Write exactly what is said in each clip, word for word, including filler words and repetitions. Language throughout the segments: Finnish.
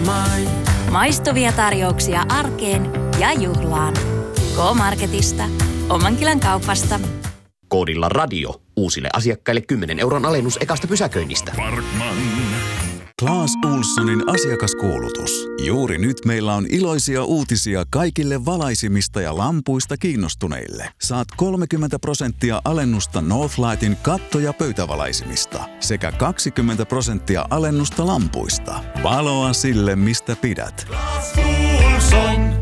Maistuvia tarjouksia arkeen ja juhlaan. K-Marketista. Omankylän kaupasta. Koodilla radio. Uusille asiakkaille kymmenen euron alennus ekasta pysäköinnistä. Parkman. Claes Ohlsonin asiakaskuulutus. Juuri nyt meillä on iloisia uutisia kaikille valaisimista ja lampuista kiinnostuneille. Saat kolmekymmentä prosenttia alennusta Northlightin katto- ja pöytävalaisimista sekä kaksikymmentä prosenttia alennusta lampuista. Valoa sille, mistä pidät. Claes Ohlson.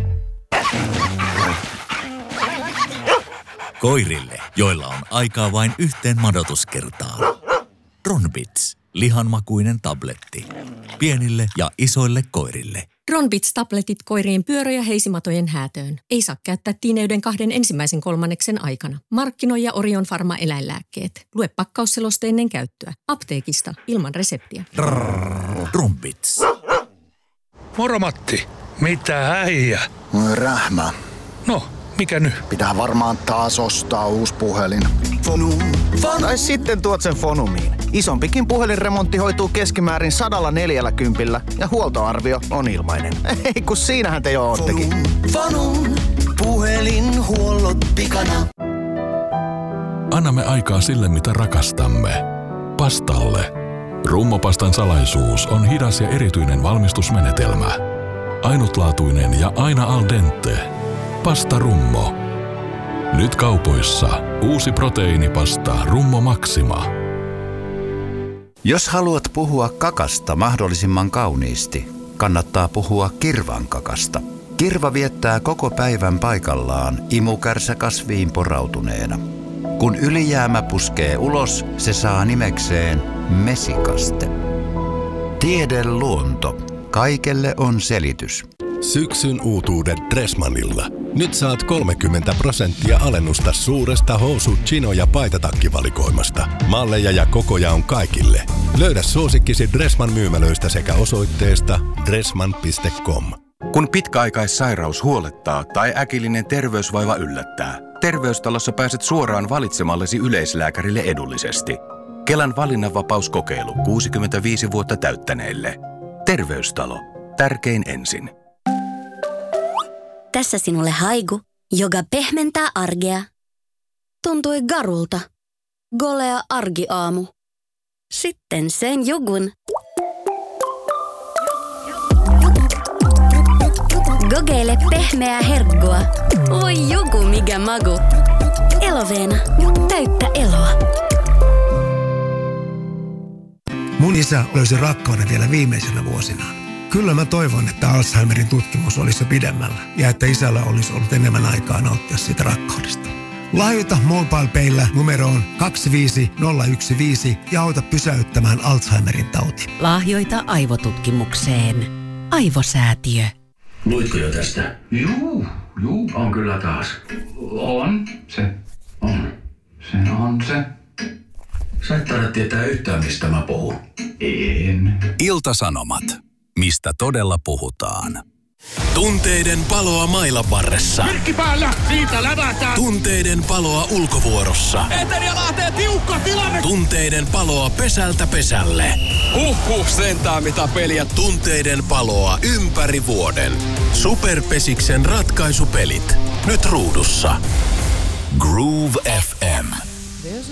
Koirille, joilla on aikaa vain yhteen madotuskertaan. Ronbits. Lihanmakuinen tabletti. Pienille ja isoille koirille. Ronbits-tabletit koirien pyörö- ja heisimatojen häätöön. Ei saa käyttää tiineyden kahden ensimmäisen kolmanneksen aikana. Markkinoi ja Orion Pharma eläinlääkkeet. Lue pakkausseloste ennen käyttöä. Apteekista ilman reseptiä. Ronbits. Moro Matti. Mitä äijä? Rähmä. No, mikä nyt? Pitää varmaan taas ostaa uusi puhelin. Fonu. Tai sitten tuot sen Fonumiin. Isompikin puhelinremontti hoituu keskimäärin sadalla neljällä kympillä ja huoltoarvio on ilmainen. Ei kun siinähän te jo oottekin. Fonun puhelinhuollot pikana. Annamme aikaa sille, mitä rakastamme. Pastalle. Rummopastan salaisuus on hidas ja erityinen valmistusmenetelmä. Ainutlaatuinen ja aina al dente. Pasta Rummo. Nyt kaupoissa uusi proteiinipasta Rummo Maxima. Jos haluat puhua kakasta mahdollisimman kauniisti, kannattaa puhua kirvan kakasta. Kirva viettää koko päivän paikallaan imukärsä kasviin porautuneena. Kun ylijäämä puskee ulos, se saa nimekseen mesikaste. Tiede luonto. Kaikelle on selitys. Syksyn uutuudet Dressmannilla. Nyt saat kolmekymmentä prosenttia alennusta suuresta housu-, chino- ja paitatakkivalikoimasta. Malleja ja kokoja on kaikille. Löydä suosikkisi Dressmann myymälöistä sekä osoitteesta dressmann piste com. Kun pitkäaikaissairaus huolettaa tai äkillinen terveysvaiva yllättää, Terveystalossa pääset suoraan valitsemallesi yleislääkärille edullisesti. Kelan valinnanvapauskokeilu kuusikymmentäviisi vuotta täyttäneille. Terveystalo. Tärkein ensin. Tässä sinulle haiku, joka pehmentää arkea. Tuntui garulta. Golea argiaamu. Sitten sen jugun. Gogeile pehmeää herkkua. Voi jugu mikä magu. Eloveena. Täyttä eloa. Mun isä löysi rakkauden vielä viimeisenä vuosinaan. Kyllä mä toivon, että Alzheimerin tutkimus olisi jo pidemmällä ja että isällä olisi ollut enemmän aikaa nauttia siitä rakkaudesta. Lahjoita MobilePayllä numeroon kaksi viisi nolla yksi viisi ja auta pysäyttämään Alzheimerin tauti. Lahjoita aivotutkimukseen. Aivosäätiö. Luitko jo tästä? Juu, juu, on kyllä taas. On, se on. Se on se. Sä et taida tietää yhtään, mistä mä puhun. En. Ilta-Sanomat. Mistä todella puhutaan. Tunteiden paloa mailan varressa. Merkki päällä, siitä lävätään. Tunteiden paloa ulkovuorossa. Eeteriä lähtee tiukka tilanne. Tunteiden paloa pesältä pesälle. Huhhuh, sentään mitä peliä. Tunteiden paloa ympäri vuoden. Superpesiksen ratkaisupelit. Nyt ruudussa. Groove F M.